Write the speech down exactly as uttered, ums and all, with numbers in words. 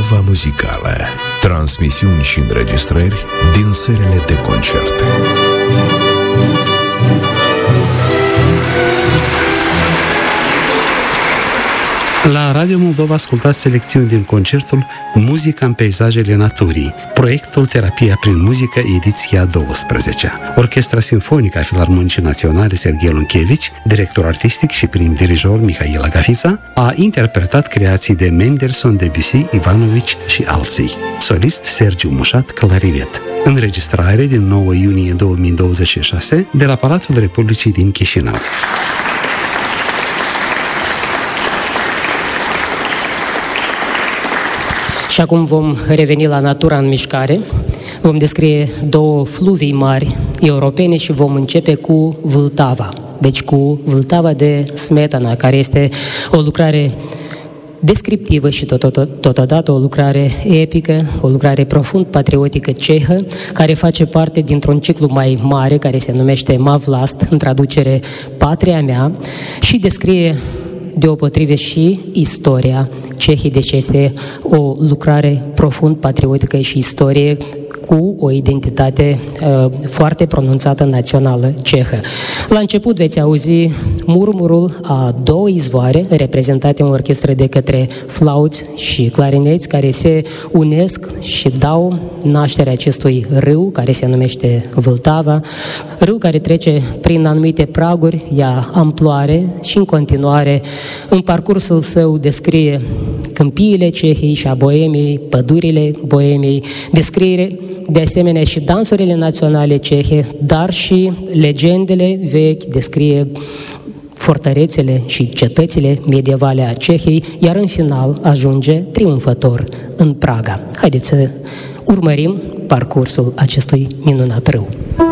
Moldova Muzicală. Transmisiuni și înregistrări din sălile de concert. La Radio Moldova ascultați selecțiuni din concertul Muzica în peisajele naturii, proiectul Terapia prin muzică, ediția douăsprezecea. Orchestra Sinfonică a Filarmonicii Naționale Serghei Lunchevici, director artistic și prim dirijor Mihail Agafița, a interpretat creații de Mendelssohn, Debussy, Ivanovici și alții. Solist Sergiu Mușat, clarinet. Înregistrare din nouă iunie două mii douăzeci și șase de la Palatul Republicii din Chișinău. Și acum vom reveni la natura în mișcare. Vom descrie două fluvii mari europene și vom începe cu Vltava. Deci cu Vltava de Smetana, care este o lucrare descriptivă și totodată o lucrare epică, o lucrare profund patriotică cehă, care face parte dintr-un ciclu mai mare, care se numește Mavlast, în traducere Patria mea, și descrie deopotrivă și istoria Cehii, deci este o lucrare profund patriotică și istorie cu o identitate uh, foarte pronunțată națională cehă. La început veți auzi murmurul a două izvoare reprezentate în orchestră de către flauți și clarineți, care se unesc și dau nașterea acestui râu care se numește Vltava, râu care trece prin anumite praguri, ia amploare și în continuare în parcursul său descrie câmpiile Cehiei și a Boemiei, pădurile Boemiei, descriere de asemenea și dansurile naționale cehe, dar și legendele vechi, descrie fortărețele și cetățile medievale a Cehiei, iar în final ajunge triumfător în Praga. Haideți să urmărim parcursul acestui minunat râu.